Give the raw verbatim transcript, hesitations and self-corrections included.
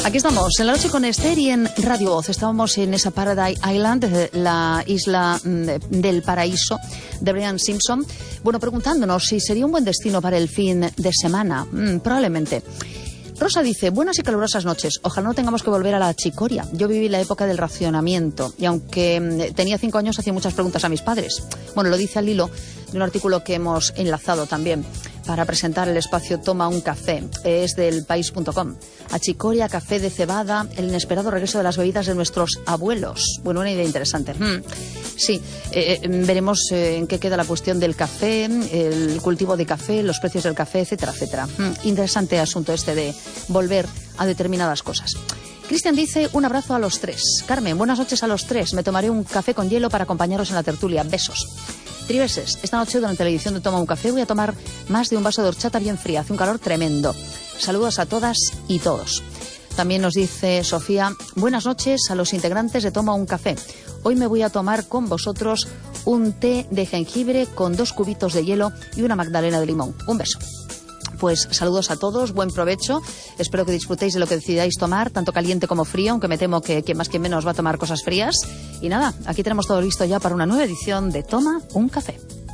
Aquí estamos, en la noche con Esther y en Radio Voz. Estábamos en esa Paradise Island, la isla del paraíso de Brian Simpson. Bueno, preguntándonos si sería un buen destino para el fin de semana. Mm, probablemente. Rosa dice, buenas y calurosas noches. Ojalá no tengamos que volver a la chicoria. Yo viví la época del racionamiento y aunque tenía cinco años hacía muchas preguntas a mis padres. Bueno, lo dice al hilo de un artículo que hemos enlazado también para presentar el espacio Toma un café. Es del país punto com. Achicoria, café de cebada, el inesperado regreso de las bebidas de nuestros abuelos. Bueno, una idea interesante. Hmm. Sí, eh, veremos eh, en qué queda la cuestión del café, el cultivo de café, los precios del café, etcétera, etcétera. Hmm. Interesante asunto este de volver a determinadas cosas. Cristian dice, un abrazo a los tres. Carmen, buenas noches a los tres. Me tomaré un café con hielo para acompañaros en la tertulia. Besos. Triveses, esta noche durante la edición de Toma un café voy a tomar más de un vaso de horchata bien fría. Hace un calor tremendo. Saludos a todas y todos. También nos dice Sofía, buenas noches a los integrantes de Toma un café. Hoy me voy a tomar con vosotros un té de jengibre con dos cubitos de hielo y una magdalena de limón. Un beso. Pues saludos a todos, buen provecho. Espero que disfrutéis de lo que decidáis tomar, tanto caliente como frío, aunque me temo que quien más que menos va a tomar cosas frías. Y nada, aquí tenemos todo listo ya para una nueva edición de Toma un café.